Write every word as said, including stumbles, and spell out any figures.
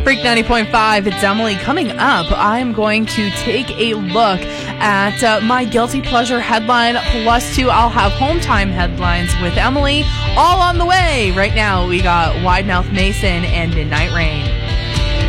Freak ninety point five, it's Emily. Coming up, I'm going to take a look at uh, my Guilty Pleasure headline. Plus two, I'll have Home Time headlines with Emily. All on the way. Right now, we got Wide Mouth Mason and Midnight Rain.